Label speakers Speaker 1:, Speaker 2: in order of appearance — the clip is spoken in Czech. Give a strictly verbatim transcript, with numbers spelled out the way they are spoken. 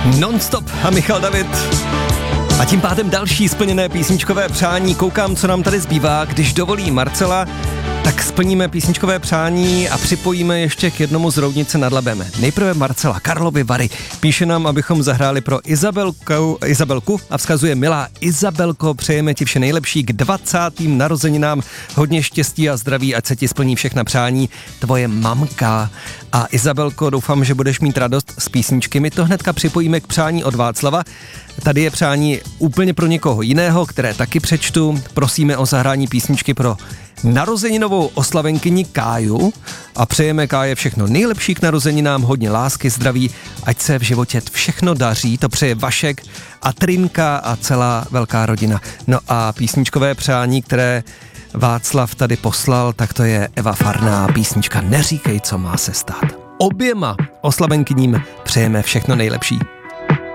Speaker 1: Non-stop a Michal David. A tím pádem další splněné písničkové přání. Koukám, co nám tady zbývá. Když dovolí Marcela, tak splníme písničkové přání a připojíme ještě k jednomu z Roudnice nad Labem. Nejprve Marcela, Karlovy Vary. Píše nám, abychom zahráli pro Izabelku, Izabelku a vzkazuje: milá Izabelko, přejeme ti vše nejlepší k dvacátým narozeninám. Hodně štěstí a zdraví, ať se ti splní všechna přání. Tvoje mamka. A Izabelko, doufám, že budeš mít radost z písničky. My to hnedka připojíme k přání od Václava. Tady je přání úplně pro někoho jiného, které taky přečtu. Prosíme o zahrání písničky pro narozeninovou oslavenkyni Káju a přejeme Káje všechno nejlepší k narozeninám, hodně lásky, zdraví, ať se v životě všechno daří, to přeje Vašek a Trinka a celá velká rodina. No a písničkové přání, které Václav tady poslal, tak to je Eva Farná, písnička Neříkej, co má se stát. Oběma oslavenkyním přejeme všechno nejlepší.